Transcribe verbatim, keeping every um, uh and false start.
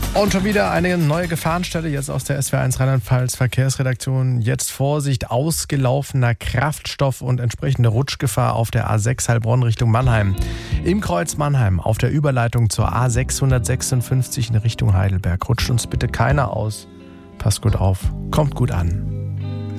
Und schon wieder eine neue Gefahrenstelle jetzt aus der S W R eins Rheinland-Pfalz Verkehrsredaktion. Jetzt Vorsicht, ausgelaufener Kraftstoff und entsprechende Rutschgefahr auf der A sechs Heilbronn Richtung Mannheim. Im Kreuz Mannheim auf der Überleitung zur A sechshundertsechsundfünfzig in Richtung Heidelberg. Rutscht uns bitte keiner aus. Passt gut auf, kommt gut an.